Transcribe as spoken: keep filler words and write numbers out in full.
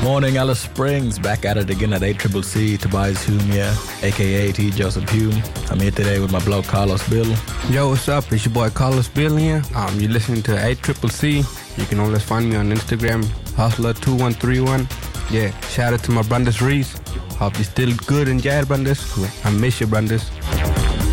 Morning, Alice Springs. Back at it again at A C C C. Tobias Hume here, a k a. T. Joseph Hume. I'm here today with my bloke Carlos Bill. Yo, what's up? It's your boy Carlos Bill here. Um, you're listening to A C C C. You can always find me on Instagram, Hustler two one three one. Yeah, shout out to my brothers Reese. Hope you're still good and jail, brothers. I miss you, brothers.